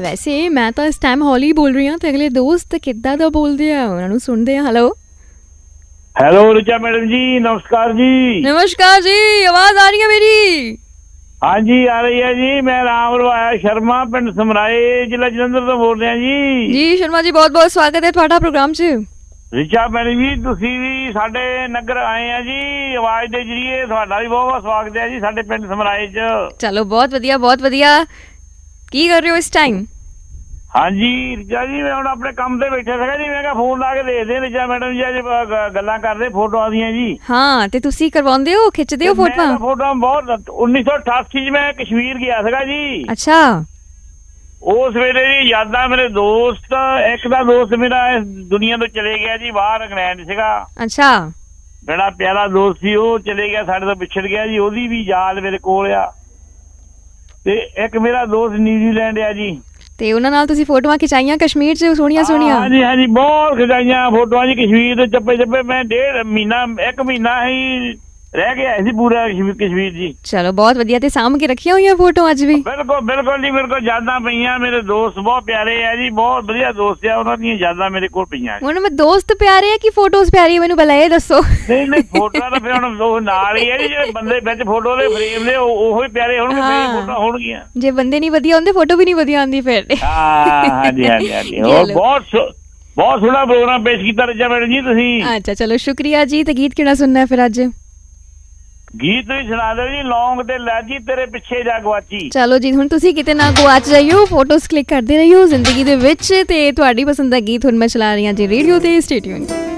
ਵੈਸੇ ਮੈਂ ਤਾਂ ਇਸ ਟਾਈਮ ਹੌਲੀ ਬੋਲ ਰਹੀ ਹਾਂ ਤੇ ਅਗਲੇ ਦੋਸਤ ਕਿੱਦਾਂ ਦਾ ਬੋਲਦੇ ਆ ਉਹਨਾਂ ਨੂੰ ਸੁਣਦੇ ਆ। ਹੈਲੋ हेलो ऋचा मैडम जी, नमस्कार जी। नमस्कार जी, आवाज आ रही है मेरी? हाँ जी आ रही है जी। मैं राम रवाया शर्मा पिंड समराए जिला जलंधर ਤੋਂ बोल ਰਿਹਾ जी शर्मा जी बहुत बहुत स्वागत है ਤੁਹਾਡਾ ਪ੍ਰੋਗਰਾਮ 'ਚ। ऋचा मैडम जी ਤੁਸੀਂ ਵੀ ਸਾਡੇ ਨਗਰ ਆਏ ਆ ਜੀ, ਆਵਾਜ਼ ਦੇ ਜਰੀਏ ਤੁਹਾਡਾ ਵੀ ਬਹੁਤ ਬਹੁਤ ਸਵਾਗਤ ਹੈ ਜੀ ਸਾਡੇ ਪਿੰਡ ਸਮਰਾਏ 'ਚ। ਚਲੋ ਬਹੁਤ ਵਧੀਆ। ਕੀ ਕਰ ਰਹੇ ਹੋ ਇਸ ਟਾਈਮ? ਹਾਂਜੀ ऋचा जी ਮੈਂ ਹੁਣ ਆਪਣੇ ਕੰਮ ਤੇ ਬੈਠਾ ਸੀਗਾ ਜੀ, ਮੈਂ ਕਿਹਾ ਫੋਨ ਲਾ ਕੇ ਦੇਖਦੇ ऋचा ਮੈਡਮ ਜੀ ਅੱਜ ਗੱਲਾਂ ਕਰਦੇ ਫੋਟੋਆਂ ਦੀਆਂ ਜੀ। ਹਾਂ ਤੇ ਤੁਸੀਂ ਕਰਵਾਉਂਦੇ ਹੋ, ਖਿੱਚਦੇ ਹੋ ਫੋਟੋਆਂ? ਫੋਟੋਆਂ ਬਹੁਤ 1988 ਚ ਮੈਂ ਕਸ਼ਮੀਰ ਗਿਆ ਸੀਗਾ ਜੀ। ਅੱਛਾ। ਉਸ ਵੇਲੇ ਦੀ ਯਾਦਾਂ, ਮੇਰੇ ਦੋਸਤ, ਇੱਕ ਦਾ ਦੋਸਤ ਮੇਰਾ ਇਸ ਦੁਨੀਆ ਤੋਂ ਚਲੇ ਗਿਆ ਜੀ, ਬਾਹਰ ਇੰਗਲੈਂਡ ਸੀਗਾ। ਅੱਛਾ। ਬੜਾ ਪਿਆਰਾ ਦੋਸਤ ਸੀ, ਉਹ ਚਲੇ ਗਿਆ, ਸਾਡੇ ਤੋਂ ਵਿਛੜ ਗਿਆ ਜੀ। ਉਹਦੀ ਵੀ ਯਾਦ ਮੇਰੇ ਕੋਲ ਆ। ਤੇ ਇੱਕ ਮੇਰਾ ਦੋਸਤ ਨਿਊਜ਼ੀਲੈਂਡ ਆ ਜੀ, ਤੇ ਉਹਨਾਂ ਨਾਲ ਤੁਸੀਂ ਫੋਟੋਆਂ ਖਿਚਾਈਆਂ ਕਸ਼ਮੀਰ 'ਚ ਸੋਹਣੀਆਂ? ਹਾਂਜੀ ਬਹੁਤ ਖਿਚਾਈਆਂ ਫੋਟੋਆਂ ਜੀ ਕਸ਼ਮੀਰ ਦੇ ਚੱਪੇ। ਮੈਂ 1 ਮਹੀਨਾ ਹੀ ਰਹਿ ਗਿਆ ਸੀ ਪੂਰਾ ਕਸ਼ਮੀਰ ਜੀ। ਚਲੋ ਬਹੁਤ ਵਧੀਆ। ਤੇ ਸਾਂਭ ਕੇ ਰੱਖੀਆਂ ਹੋਈਆਂ ਫੋਟੋ ਅੱਜ ਵੀ? ਬਿਲਕੁਲ ਜੀ, ਮੇਰੇ ਕੋਲ ਯਾਦਾਂ ਪਈਆਂ। ਮੇਰੇ ਦੋਸਤ ਬਹੁਤ ਪਿਆਰੇ ਆ ਜੀ, ਬਹੁਤ ਵਧੀਆ ਦੋਸਤ ਆ, ਉਹਨਾਂ ਦੀਆਂ ਯਾਦਾਂ ਮੇਰੇ ਕੋਲ ਪਈਆਂ। ਹੁਣ ਮੈਂ ਦੋਸਤ ਪਿਆਰੇ ਆ ਕਿ ਫੋਟੋਜ਼ ਪਿਆਰੀ ਆ, ਮੈਨੂੰ ਪਹਿਲਾਂ ਇਹ ਦੱਸੋ। ਨਹੀਂ ਫੋਟੋਆਂ ਤਾਂ ਫਿਰ ਹੁਣ ਉਹ ਨਾਲ ਹੀ ਹੈ ਜੀ, ਜਿਹੜੇ ਬੰਦੇ ਵਿੱਚ ਫੋਟੋ ਦੇ ਫਰੇਮ ਦੇ ਉਹੀ ਪਿਆਰੇ ਹੋਣਗੇ, ਫੋਟੋਆਂ ਹੋਣਗੀਆਂ। ਜੇ ਬੰਦੇ ਨਹੀਂ ਵਧੀਆ ਹੁੰਦੇ ਫੋਟੋ ਵੀ ਨਹੀਂ ਵਧੀਆ ਆਉਂਦੀ ਫਿਰ। ਹਾਂਜੀ ਹੋਰ ਬਹੁਤ ਸੋਹਣਾ ਪ੍ਰੋਗਰਾਮ ਪੇਸ਼ ਕੀਤਾ ऋचा मैडम जी ਤੁਸੀਂ। ਅੱਛਾ ਚਲੋ ਸ਼ੁਕਰੀਆ ਜੀ। ਤੇ ਗੀਤ ਕਿਹੜਾ ਸੁਣਨਾ ਫਿਰ ਅੱਜ? ਗੀਤ ਤੁਸੀਂ ਸੁਣਾ ਦਿਓ ਜੀ, ਲੌਂਗ ਤੇ ਲਾਜੀ ਤੇਰੇ ਪਿੱਛੇ ਜਾ ਗਵਾਚੀ। ਚਲੋ ਜੀ, ਹੁਣ ਤੁਸੀਂ ਕਿਤੇ ਨਾ ਗਵਾਚ ਜਾਈਓ, ਫੋਟੋਜ਼ ਕਲਿੱਕ ਕਰਦੇ ਰਹੀਓ ਜ਼ਿੰਦਗੀ ਦੇ ਵਿੱਚ। ਤੇ ਤੁਹਾਡੀ ਪਸੰਦ ਦਾ ਗੀਤ ਹੁਣ ਮੈਂ ਚਲਾ ਰਹੀ ਹਾਂ ਜੀ ਰੇਡੀਓ ਤੇ। Stay tuned.